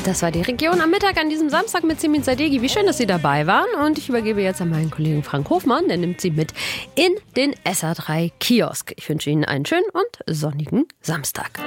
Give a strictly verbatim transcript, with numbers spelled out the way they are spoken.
Das war die Region am Mittag an diesem Samstag mit Simin Sadeghi. Wie schön, dass Sie dabei waren. Und ich übergebe jetzt an meinen Kollegen Frank Hofmann. Der nimmt Sie mit in den S A drei Kiosk. Ich wünsche Ihnen einen schönen und sonnigen Samstag.